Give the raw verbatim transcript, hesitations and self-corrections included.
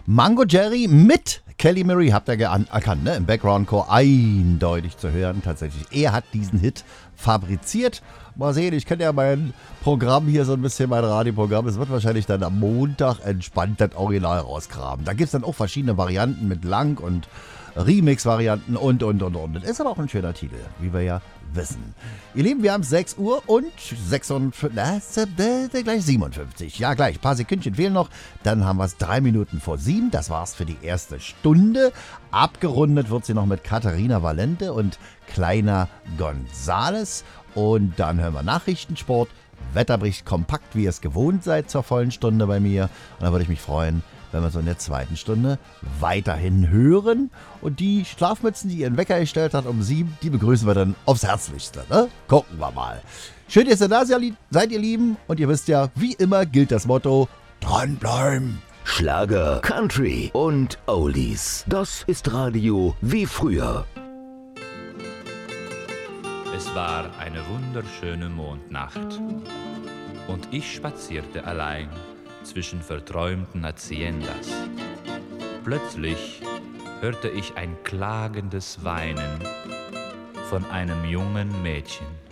Mango Jerry mit Kelly Murray, habt ihr erkannt, ne? Im Background-Chor eindeutig zu hören. Tatsächlich, er hat diesen Hit fabriziert. Mal sehen, ich kenne ja mein Programm hier so ein bisschen, mein Radioprogramm. Es wird wahrscheinlich dann am Montag entspannt das Original rausgraben. Da gibt es dann auch verschiedene Varianten mit Lang- und Remix-Varianten und, und, und, und. Das ist aber auch ein schöner Titel, wie wir ja wissen. Ihr Lieben, wir haben sechs Uhr und sechsundfünfzig, na, gleich siebenundfünfzig. Ja, gleich, ein paar Sekündchen fehlen noch. Dann haben wir es drei Minuten vor sieben. Das war's für die erste Stunde. Abgerundet wird sie noch mit Katharina Valente und Kleiner Gonzales. Und dann hören wir Nachrichtensport, Wetterbericht kompakt, wie ihr es gewohnt seid, zur vollen Stunde bei mir. Und da würde ich mich freuen, wenn wir so in der zweiten Stunde weiterhin hören. Und die Schlafmützen, die ihren Wecker gestellt hat um sieben, die begrüßen wir dann aufs Herzlichste. Ne? Gucken wir mal. Schön, dass ihr da seid, ihr Lieben. Und ihr wisst ja, wie immer gilt das Motto, dranbleiben. Schlager, Country und Oldies. Das ist Radio wie früher. Es war eine wunderschöne Mondnacht und ich spazierte allein zwischen verträumten Haciendas. Plötzlich hörte ich ein klagendes Weinen von einem jungen Mädchen.